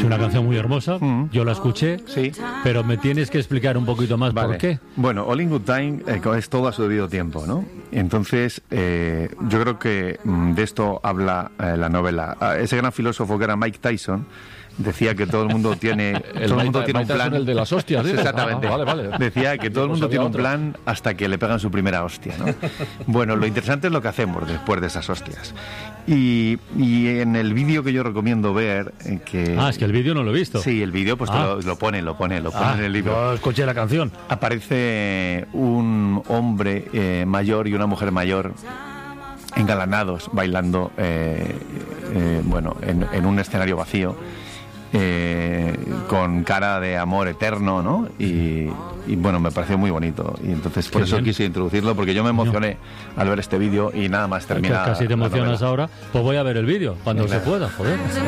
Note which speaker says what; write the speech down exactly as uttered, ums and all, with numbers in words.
Speaker 1: una canción muy hermosa, mm. yo la escuché,
Speaker 2: sí.
Speaker 1: pero me tienes que explicar un poquito más
Speaker 2: vale.
Speaker 1: por qué.
Speaker 2: Bueno, All in Good Time eh, es todo a su debido tiempo, ¿no? Entonces, eh, yo creo que mm, de esto habla eh, la novela. Ah, ese gran filósofo que era Mike Tyson decía que todo el mundo tiene,
Speaker 3: el
Speaker 2: todo el mundo
Speaker 3: Mike,
Speaker 2: tiene
Speaker 3: Mike
Speaker 2: un plan.
Speaker 3: El de las hostias, ¿sí?
Speaker 2: Exactamente.
Speaker 3: Ah, vale, vale.
Speaker 2: Decía que todo el mundo tiene un plan hasta que le pegan su primera hostia, ¿no? Bueno, lo interesante es lo que hacemos después de esas hostias. Y, y en el vídeo que yo recomiendo ver, eh, que
Speaker 1: ah, es que el vídeo no lo he visto.
Speaker 2: Sí, el vídeo pues
Speaker 1: ah.
Speaker 2: lo, lo pone, lo pone, lo pone
Speaker 1: ah,
Speaker 2: en el libro.
Speaker 1: Yo escuché la canción.
Speaker 2: Aparece un hombre eh, mayor y una mujer mayor engalanados bailando, eh, eh, bueno, en, en un escenario vacío. Eh, con cara de amor eterno, ¿no? Y, y bueno, me pareció muy bonito. Y entonces por Qué eso bien. quise introducirlo, porque yo me emocioné no. al ver este vídeo y nada más termina.
Speaker 1: Casi te emocionas ahora. Pues voy a ver el vídeo cuando Venga. se pueda, joder.